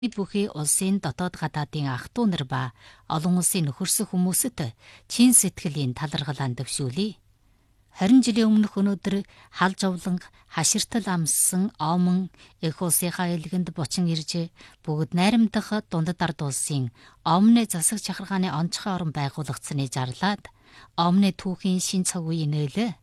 Бид бүхий улсын дотоод гадаадын ах トゥ нар ба олон улсын нөхөрсөх хүмүүсэд чин сэтгэлийн таларгалаа дэвшүүлье. 20 жилийн өмнөх өнөөдөр хал жовлон хаширтал амссан Омон эх улсынхаа элгэнд бучин ирж бүгд найрамдах дундад ард улсын Омны засаг чахаргааны онцгой орон байгуулагдсаны зарлаад Омны түүхийн шин цаг үе нээлээ.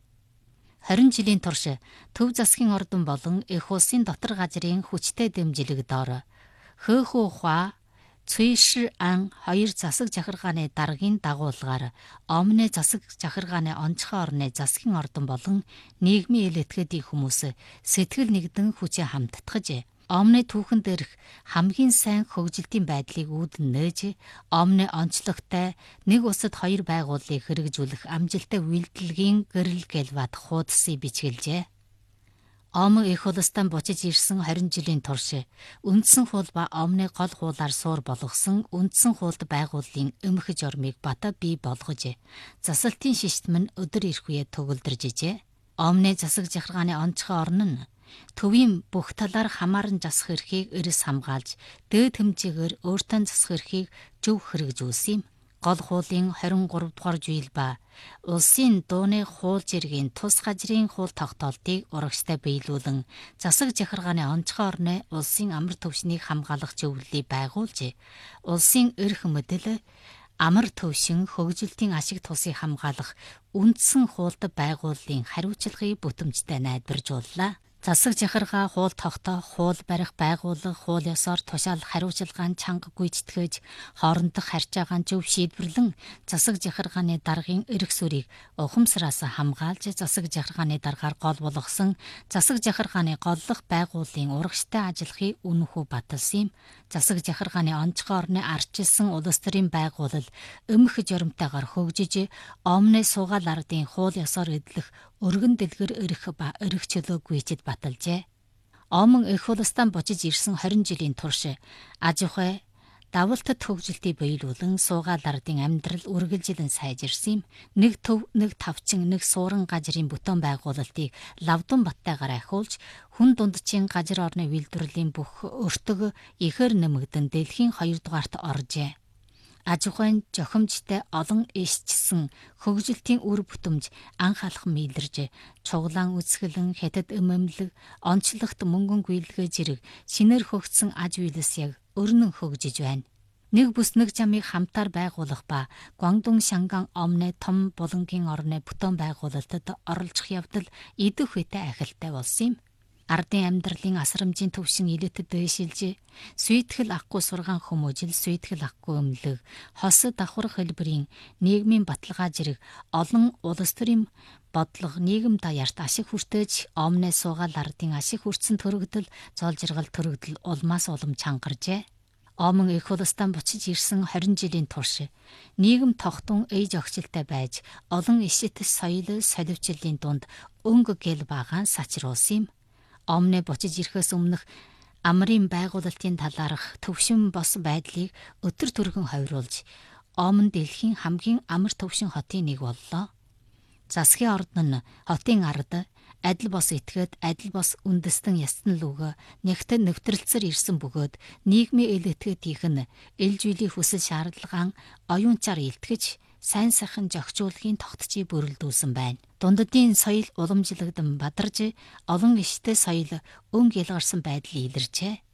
20 жилийн турш төв засгийн ордон болон эх улсын дотор газрын хүчтэй дэмжлэг доор Хөөхөө Хуа, Цуйши Ан хоёр засаг захиргааны даргын дагуулгаар Омны засаг захиргааны онцгой орны засгийн ордон болон нийгмийн ил этгээдийн хүмүүс сэтгэл нэгдэн хүчээ хамтдагж Омны түүхэн дээрх хамгийн сайн хөгжилтийн байдлыг үүдэн нээж Омны онцлогтой нэг улсад хоёр байгууллыг хэрэгжүүлэх амжилттай үйлдэлгийн гэрэл гэлбат хуудсыг бичгэлжээ. Омон эх улстан бочиж ирсэн 20 жилийн турш үндсэн хууль ба Омны гол хуулиар суур болгосон үндсэн хуульд байгууллын өмх жормыг бата бий болгож засалтын шиштм нь өдөр ирэх үе төгөлдржээ. Омны засаг захиргааны онцгой орн нь төвийн бүх талаар хамааран засах эрхийг эрс хамгаалж дээд хэмжээгээр өөртөө засах эрхийг зөв хэрэгжүүлсэн юм. Гол хуулийн 23 дугаар жийл ба улсын дууны хууль жиргийн тус газрын хууль тогтоолтыг урагштай биелүүлэн засаг захиргааны онцгой орны улсын амар төвшнийг хамгаалах зөвлөлийг байгуулж улсын эрх мэдэл амар төвшин хөгжилтийн ашиг тусыг хамгаалах үндсэн хуульд байгууллын хариуцлагыг бүтэмжтэй найдваржууллаа. Засаг захиргаа хууль тогтоох, хууль барих, байгуулах, хууль ёсоор тушаал хариуцлагаан чанга гүйцэтгэж, хоорондох харьцаагаан зөв шийдвэрлэн засаг захиргааны даргын эрх сүрийг ухамсараас хамгаалж засаг захиргааны даргаар гол болгосон засаг захиргааны голлох байгууллын урагштай ажиллахыг үнэхүү баталсан юм. Засаг захиргааны онцгой орны ардчилсан улс төрийн байгууллал өмх журамтайгаар хөгжиж, Омны суугаал ардын хууль ёсоор эдлэх өргөн дэлгэр эрх ба эрх чөлөө гүйцэд баталжээ. Омон эх улстан бочиж ирсэн 20 жилийн турш аж ахуй давалтад хөгжилтийг биелүүлэн суугаал ардын амьдрал үргэлжилэн сайжирсан юм. Нэг төв, нэг тавчин, нэг суурин газрын бүтэн байгуулалтыг лавдан баттайгаар ахиулж хүн дундчийн газар орны үйлдвэрлэлийн бүх өртөг ихээр нэмэгдэн дэлхийн 2 дугаарт оржээ. Аж ахуйн жохимжтой олон ишчсэн хөгжилтийн үр бүтэмж анх алхам илэрж чуглаан үсгэлэн хятад эмэмлэг онцлогт мөнгөн гүйлгээ зэрэг шинээр хөгжсөн аж үйлс яг өрнөн хөгжиж байна. Нэг бүс нэг замыг хамтаар байгуулах ба Гуандун Шанган Омны том булангийн орны бүтэн байгуулалтад оролцох явдал идэх үедээ ахилтай болсон юм. Ардын амьдралын асрамжийн төвшин илэтэд дэшилж, сүйтгэл ахгүй сургаан хүмүүжил, сүйтгэл ахгүй өмлөг, хос давхар хэлбэрийн нийгмийн баталгаа зэрэг олон улс төрийн бодлого нийгэм даяарт ашиг хүртэж, Омны суугаал ардын ашиг хүртсэн төрөгдөл, зол жаргал төрөгдөл улмаас улам чангаржээ. Омон эх улстан бочиж ирсэн 20 жилийн турш нийгэм тогтун ээж огчлтой байж, олон ишит соёл соливчлалын дунд өнгө гэл багаан сачруулсан юм. Омны бочиж ирэхээс өмнөх амрын байгуулалтын талаарх төвшин бос байдлыг өтөр түргэн хойруулж, Омон дэлхийн хамгийн амар төвшин хотын нэг боллоо. Засгийн ордон нь хотын ард адил бос этгээд, адил бос үндэстэн ястан лүгөө нэгт нэвтрэлцэр ирсэн бөгөөд нийгмийн ил этгээдийнх нь элжүүлийн хүсэл шаардлагаан оюунчаар илтгэж сайн сайхан зохицуулахын тогтцыг бүрэлдүүлсэн байна. Дундадын соёл уламжлагдан бадарж, олон иштэй соёл өнг ялгарсан байдал илэрчээ.